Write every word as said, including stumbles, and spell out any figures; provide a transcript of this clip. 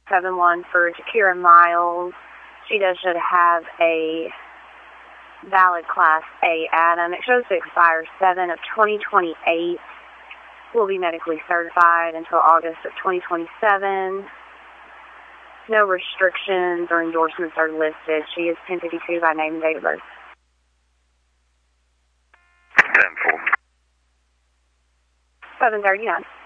seven one for Jakira Miles. She does should have a valid Class A Adam. It shows to expire seven of twenty twenty-eight. Will be medically certified until August of twenty twenty-seven. No restrictions or endorsements are listed. She is ten fifty-two by name and date of birth. ten four. seven thirty-nine.